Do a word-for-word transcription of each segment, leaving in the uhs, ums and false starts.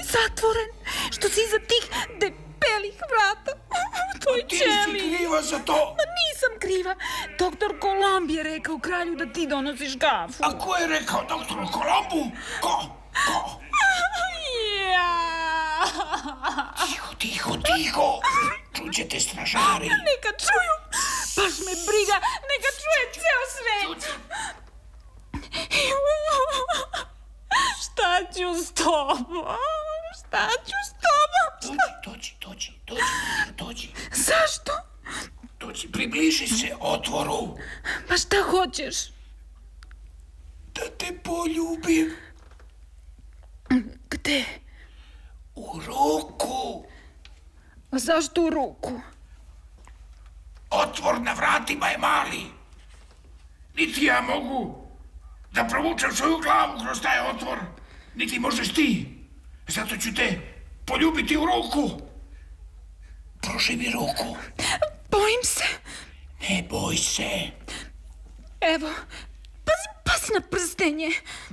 zatvoren, što si iza tih debelih vrata. To je Ti ćelija. si kriva za to. Ma nisam kriva. Doktor Kolomb je rekao kralju da ti donosiš kafu. A ko je rekao doktoru Kolombu? Ko? Ko? Ja. Tiho, tiho, tiho. Čućete stražari. Neka čuju. Baš me briga. Neka čuje ceo svet. Šta ću s tobom? Šta ću s tobom? Dođi, dođi, dođi, dođi, dođi. Zašto? Dođi, približi se otvoru. Pa šta hoćeš? Da te poljubim. Gde? U ruku. A zašto u ruku? Otvor na vratima je mali. Niti ja mogu da provučem svoju glavu kroz taj otvor, niti možeš ti. Zato ću te poljubiti u ruku. Pruži mi ruku. Bojim se. Ne boj se. Evo, pazi, pazi na prstenje.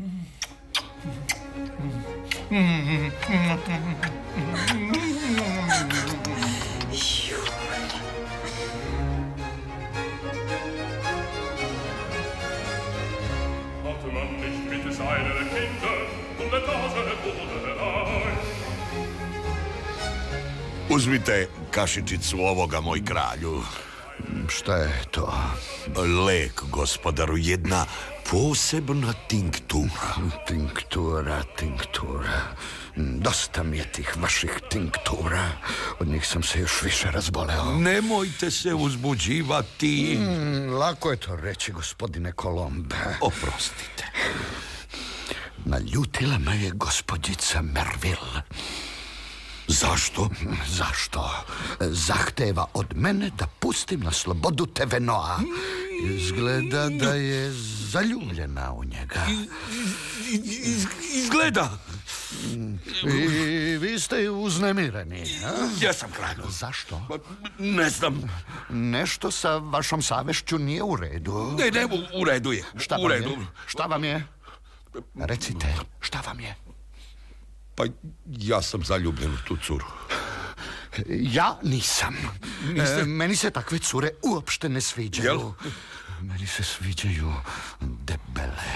Uzmite kašičicu ovoga, moj kralju. Šta je to? Lek, gospodaru, jedna posebna tinktura. Tinktura, tinktura. Dosta mi je tih vaših tinktura. Od njih sam se još više razboleo. Nemojte se uzbuđivati. Mm, lako je to reći, gospodine Kolomb. Oprostite. Naljutila me je gospođica Merville. Zašto? Zašto? Zahteva od mene da pustim na slobodu Tevenoa. Izgleda da je zaljubljena u njega. Iz, izgleda. I vi ste uznemireni, a? Jesam, kralju. Zašto? Ne znam. Nešto sa vašom savešću nije u redu. Ne, ne, u, u redu je. Šta u vam redu. je? Šta vam je? Recite, šta vam je? Pa ja sam zaljubljen u tu curu. Ja nisam. Niste? E, meni se takve cure uopšte ne sviđaju. Jel? Meni se sviđaju debele.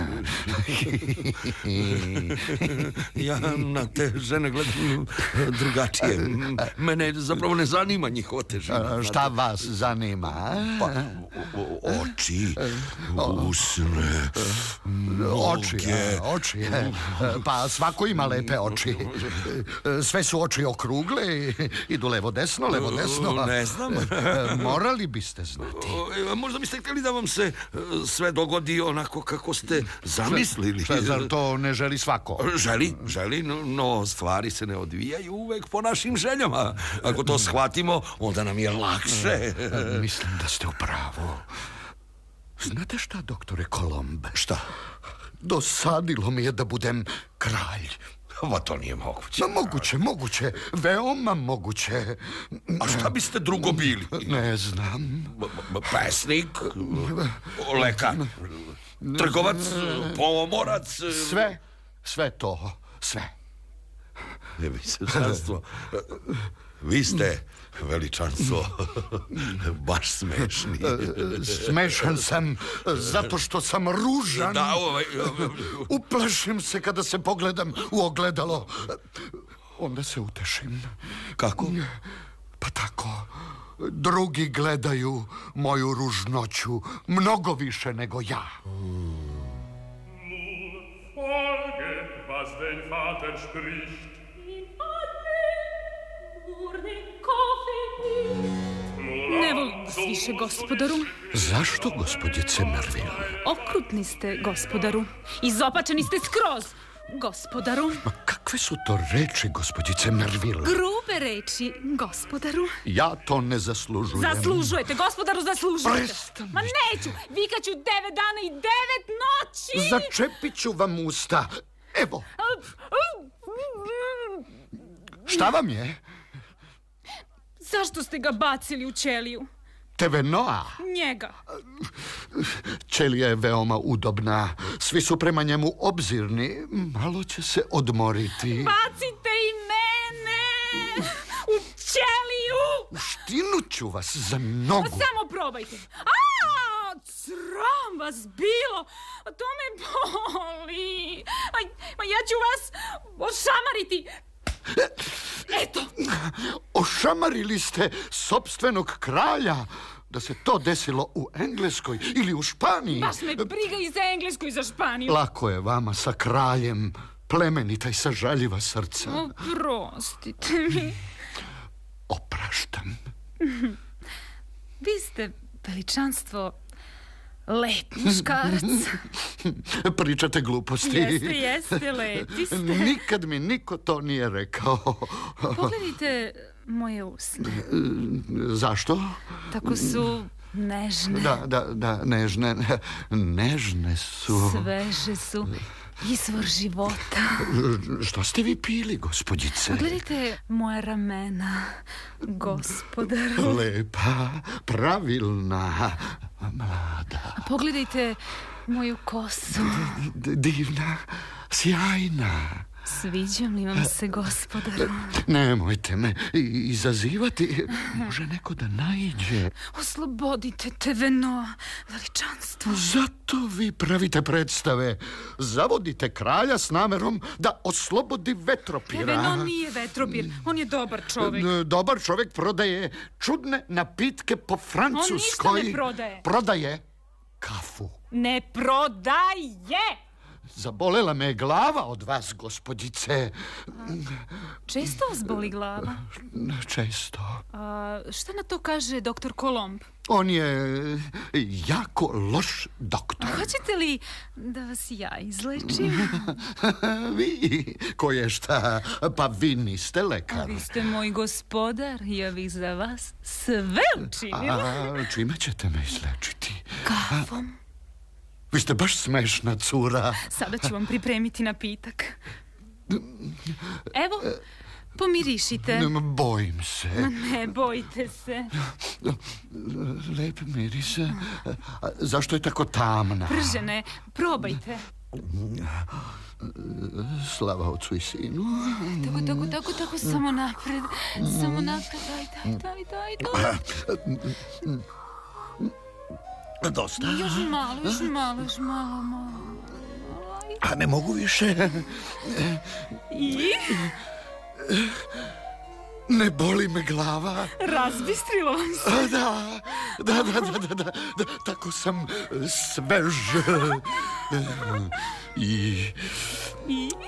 Ja na te žene gledam drugačije. Mene zapravo ne zanima njihova težina. Šta vas zanima? Pa, o, oči, usne, Oči, noge. a, oči. Pa svako ima lepe oči. Sve su oči okrugle i idu levo-desno, levo-desno. Ne znam. Morali biste znati. O, možda biste htjeli da vam se sve dogodi onako kako ste zamislili. Šta, zar to ne želi svako? Želi, želi, no, no stvari se ne odvijaju uvek po našim željama. Ako to shvatimo, onda nam je lakše. Mislim da ste u pravu. Znate šta, doktore Kolomb? Šta? Dosadilo mi je da budem kralj. Pa to nije moguće. Ma, moguće, moguće, veoma moguće. A šta biste drugo bili? Ne znam. Pesnik, lekar, trgovac, pomorac. Sve, sve to, sve. Veličanstvo. Vi ste, veličanstvo, baš smešni. Smešan sam zato što sam ružan. Da, ovaj... Uplašim se kada se pogledam u ogledalo. Onda se utešim. Kako? Pa tako. Drugi gledaju moju ružnoću mnogo više nego ja. Ne volim vas više, gospodaru. Zašto, gospođice Merville? Okrutni ste, gospodaru. Izopačeni ste skroz, gospodaru. Ma kakve su to reči, gospođice Merville? Grube reči, gospodaru. Ja to ne zaslužujem. Zaslužujete, gospodaru, zaslužujete. Prestanite. Ma neću, vikaću devet dana i devet noći. Začepit ću vam usta. Evo. Šta vam je? Zašto ste ga bacili u ćeliju? Tevenoa. Njega. Ćelija je veoma udobna. Svi su prema njemu obzirni. Malo će se odmoriti. Bacite i mene u ćeliju. Štinu ću vas za nogu. Samo probajte. A, sram vas bilo. To me boli. Aj, ma ja ću vas ošamariti. Eto. Ošamarili ste sopstvenog kralja. Da se to desilo u Engleskoj ili u Španiji. Baš me briga i za Englesku i za Španiju. Lako je vama sa kraljem. Plemenita i sažaljiva srca. Oprostite mi. Opraštam. Vi ste veličanstvo lep muškarac. Pričate gluposti. Jeste, jeste, lepi ste. Nikad mi niko to nije rekao. Pogledajte moje usne. Zašto? Tako su nežne. Da, da, da, nežne. Nežne su. Sveže su. Izvor života. Što ste vi pili, gospođice? Pogledajte moja ramena, gospodaru. Lepa, pravilna, mlada. Pogledajte moju kosu. D- divna, sjajna. Sviđam li vam se, gospodaru? Nemojte me izazivati. Može neko da naiđe. Oslobodite Tevenoa, veličanstvo. Zato vi pravite predstave. Zavodite kralja s namerom da oslobodi vetropira. Teveno nije vetropir, on je dobar čovjek. Dobar čovjek prodaje čudne napitke po Francuskoj. On ništa ne prodaje. Prodaje kafu. Ne prodaje! Zabolela me je glava od vas, gospođice. Često vas boli glava? Često. A, šta na to kaže doktor Kolomb? On je jako loš doktor. Hoćete li da vas ja izlečim? Vi, ko je šta? Pa vi niste lekar. Vi ste moj gospodar, ja bih za vas sve učinila. A čime ćete me izlečiti? Kafom. Vi ste baš smešna cura. Sada ću vam pripremiti napitak. Evo, pomirišite. Ne, bojim se. Ne bojte se. Lep miris. A zašto je tako tamna? Pržene, probajte. Slava ocu i sinu. Tako, tako, tako, tako, samo napred. Samo napred, daj, daj, daj, daj, daj. Dosta. Još malo, još malo, još malo, malo. A ne mogu više. I? Ne boli me glava. Razbistrilo vam se. Da, da, da, da, da, da, da, tako sam svež. I... I?